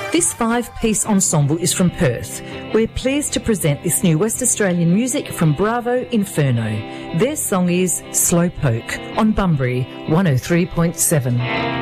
This five-piece ensemble is from Perth. We're pleased to present this new West Australian music from Bravo Inferno. Their song is Slowpoke on Bunbury 103.7.